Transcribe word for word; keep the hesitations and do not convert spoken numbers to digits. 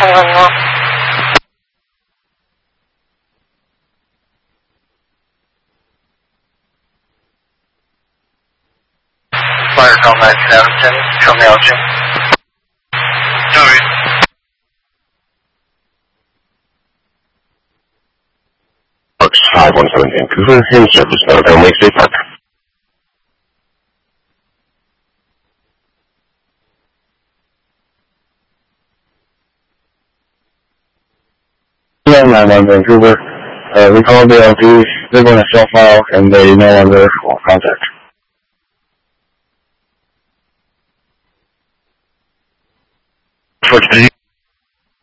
Fire call nine seven, show me out, Jim. Sorry. Oaks five one seven Vancouver, in service mode only, stay park. nine one Vancouver, uh, we called the L P, they're going to cell file, and they no longer want contact. For